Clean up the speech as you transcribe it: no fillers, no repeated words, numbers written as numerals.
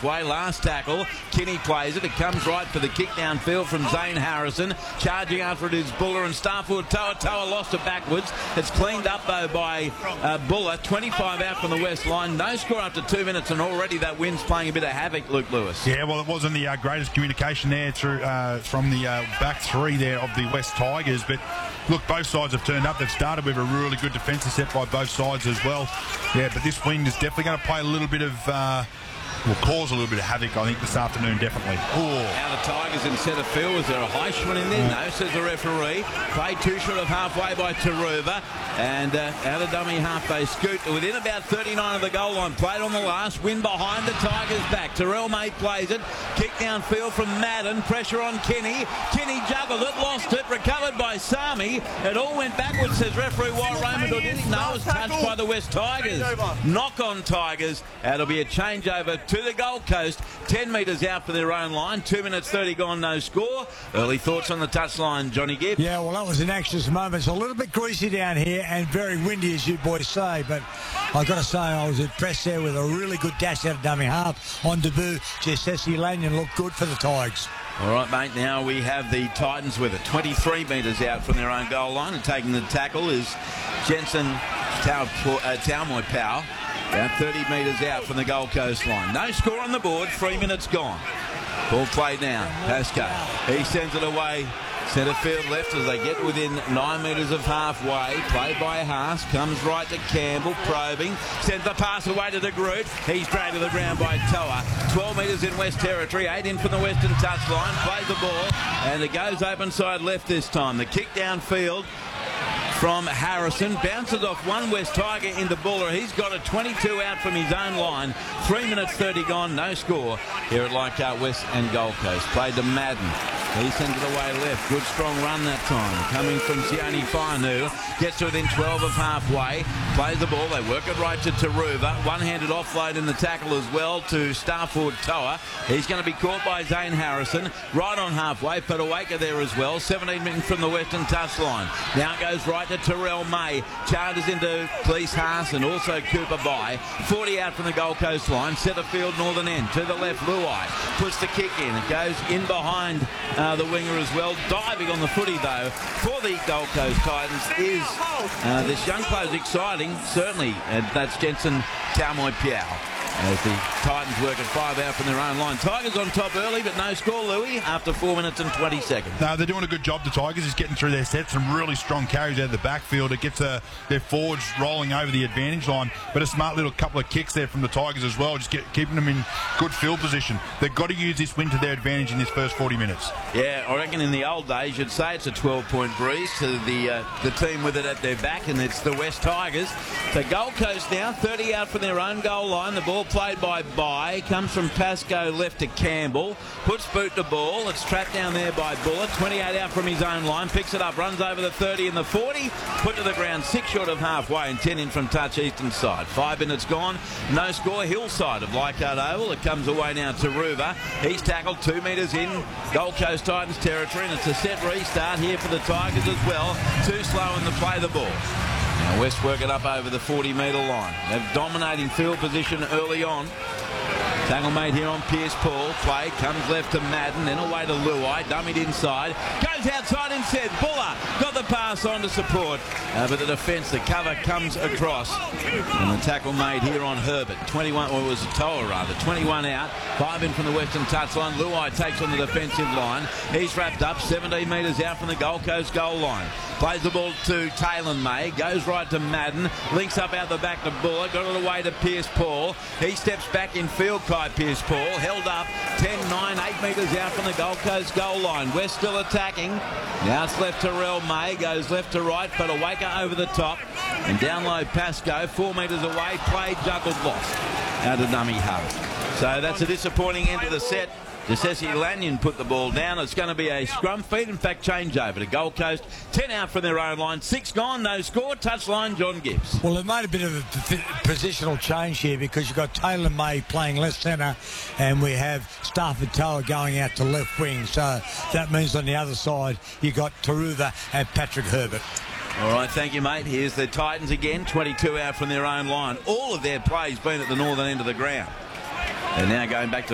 halfway. Last tackle. Kinney plays it. It comes right for the kick downfield from Zane Harrison. Charging after it is Buller and Starfield. Toa lost it backwards. It's cleaned up though by Buller. 25 out from the west line. No score after 2 minutes, and already that wind's playing a bit of havoc, Luke Lewis. Yeah, well, it wasn't the greatest communication there through from the back three there of the West Tigers, but look, both sides have turned up. They've started with a really good defensive set by both sides as well. Yeah, but this wind is definitely going to play a little bit of will cause a little bit of havoc, I think, this afternoon, definitely. Now the Tigers in centre field. Was there a Heishman in there? No, says the referee. Played too short of halfway by Taruva. And out of dummy half they scoot within about 39 of the goal line. Played on the last. Win behind the Tigers back. Terrell May plays it. Kick downfield from Madden. Pressure on Kinney. Kinney juggled it, lost it. Recovered by Sami. It all went backwards, says referee Wyatt Raymond. Or did he? No, it was touched by the West Tigers. Knock on Tigers. That'll be a changeover to the Gold Coast. 10 metres out for their own line. 2 minutes 30 gone, no score. Early thoughts on the touchline, Johnny Gibbs? Yeah, well, that was an anxious moment. It's a little bit greasy down here and very windy, as you boys say, but I've got to say I was impressed there with a really good dash out of dummy half on debut. Jesse Lanyon looked good for the Tigers. All right, mate, now we have the Titans with it. 23 metres out from their own goal line, and taking the tackle is Jensen Taumoy Powell. About 30 metres out from the Gold Coast line. No score on the board, 3 minutes gone. Ball played now, Pascoe. He sends it away. Centre field left as they get within 9 metres of halfway. Played by Haas. Comes right to Campbell. Probing. Sends the pass away to De Groot. He's dragged to the ground by Toa. 12 metres in West Territory. 8 in from the western touchline. Plays the ball. And it goes open side left this time. The kick downfield from Harrison. Bounces off one West Tiger into Buller. He's got a 22 out from his own line. 3 minutes 30 gone. No score here at Leichhardt West and Gold Coast. Played to Madden. He sends it away left. Good strong run that time. Coming from Sione Fainu. Gets to within 12 of halfway. Plays the ball. They work it right to Taruva. One-handed offload in the tackle as well to Starford Toa. He's going to be caught by Zane Harrison. Right on halfway. Petawaka there as well. 17 minutes from the western touchline. Now it goes right to Terrell May. Charges into Cleese Haas and also Cooper By. 40 out from the Gold Coast line. Centre field northern end. To the left, Luai. Puts the kick in. It goes in behind the winger as well. Diving on the footy though for the Gold Coast Titans is this young player's exciting, certainly. That's Jensen Taumoy Powell. As the Titans work at 5 out from their own line. Tigers on top early, but no score, Louis, after 4 minutes and 20 seconds. No, they're doing a good job, the Tigers, is getting through their sets. Some really strong carries out of the backfield. It gets their forwards rolling over the advantage line. But a smart little couple of kicks there from the Tigers as well, just keeping them in good field position. They've got to use this win to their advantage in this first 40 minutes. Yeah, I reckon in the old days you'd say it's a 12-point breeze to the team with it at their back, and it's the West Tigers. So Gold Coast now, 30 out from their own goal line. The ball played by comes from Pascoe left to Campbell, puts boot to ball. It's trapped down there by Buller. 28 out from his own line, picks it up, runs over the 30 and the 40, put to the ground 6 short of halfway and 10 in from touch eastern side. 5 minutes gone, no score. Hillside of Leichhardt Oval. It comes away now to Ruva. He's tackled 2 metres in Gold Coast Titans territory, and it's a set restart here for the Tigers as well. Too slow in the play the ball. Now West working up over the 40-metre line. They're dominating field position early on. Tackle made here on Pierce Paul. Play comes left to Madden, then away to Luai. Dummied inside. Goes outside instead. Buller got the pass on to support. But the defence, the cover comes across. And the tackle made here on Herbert. 21, or it was a Toa rather. 21 out. 5 in from the western touchline. Luai takes on the defensive line. He's wrapped up 17 metres out from the Gold Coast goal line. Plays the ball to Taylor May. Goes right to Madden. Links up out the back to Buller. Got it away to Pierce Paul. He steps back in field. Kai Pierce Paul held up 10-9, 8 metres out from the Gold Coast goal line. West still attacking. Now it's left to Terrell May. Goes left to right. Petawaka over the top. And down low Pascoe. 4 metres away. Played, juggled, lost. Out of dummy half. So that's a disappointing end to the set. Jesse Lanyon put the ball down. It's going to be a scrum feed, in fact, change over to Gold Coast. 10 out from their own line. 6 gone, no score. Touchline, John Gibbs. Well, they've made a bit of a positional change here because you've got Taylor May playing left centre and we have Starford Toa going out to left wing. So that means on the other side you've got Taruva and Patrick Herbert. All right, thank you, mate. Here's the Titans again. 22 out from their own line. All of their plays been at the northern end of the ground. They're now going back to